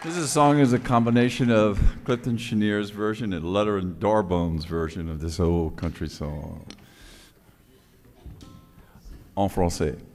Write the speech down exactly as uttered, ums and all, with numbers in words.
This is song is a combination of Clifton Cheniere's version and Letter and Darbone's version of this old country song. En français.